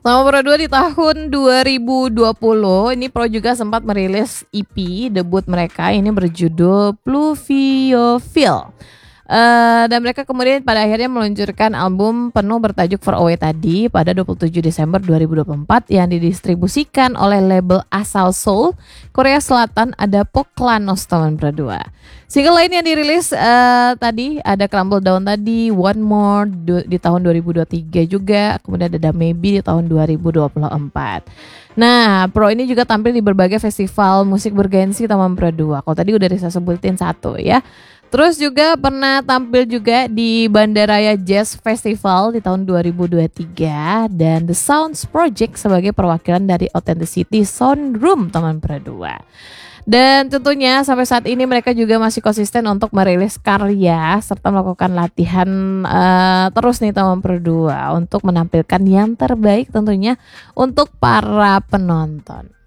Sama Pro 2 di tahun 2020, ini Pro juga sempat merilis EP debut mereka, ini berjudul Pluviophile. Dan mereka kemudian pada akhirnya meluncurkan album penuh bertajuk For Away tadi pada 27 Desember 2024 yang didistribusikan oleh label Asal Soul Korea Selatan, ada Poklanos teman berdua. Single lain yang dirilis tadi ada Crumble Down tadi, One More di tahun 2023 juga, kemudian ada Maybe di tahun 2024. Nah, Pro ini juga tampil di berbagai festival musik bergensi teman berdua. Kalau tadi udah saya sebutin satu ya. Terus juga pernah tampil juga di Bandaraya Jazz Festival di tahun 2023 dan The Sounds Project sebagai perwakilan dari Authenticity Soundroom teman berdua. Dan tentunya sampai saat ini mereka juga masih konsisten untuk merilis karya serta melakukan latihan terus nih teman berdua untuk menampilkan yang terbaik tentunya untuk para penonton.